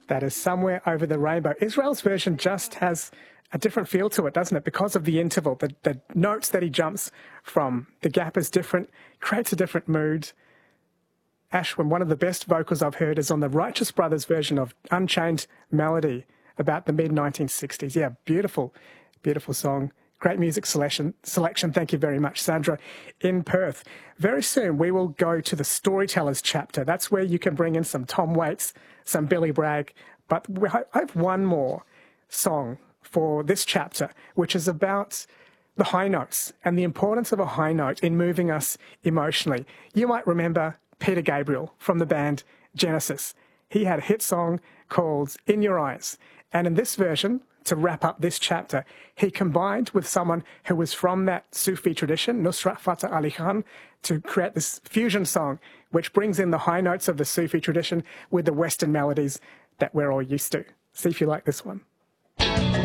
That is Somewhere Over the Rainbow. Israel's version just has a different feel to it, doesn't it? Because of the interval, the notes that he jumps from. The gap is different, creates a different mood. Ashwin, one of the best vocals I've heard is on the Righteous Brothers version of Unchained Melody about the mid-1960s. Yeah, beautiful, beautiful song. Great music selection. Thank you very much, Sandra, in Perth. Very soon we will go to the Storytellers chapter. That's where you can bring in some Tom Waits, some Billy Bragg. But I have one more song for this chapter, which is about the high notes and the importance of a high note in moving us emotionally. You might remember Peter Gabriel from the band Genesis. He had a hit song called In Your Eyes. And in this version, to wrap up this chapter, he combined with someone who was from that Sufi tradition, Nusrat Fateh Ali Khan, to create this fusion song, which brings in the high notes of the Sufi tradition with the Western melodies that we're all used to. See if you like this one.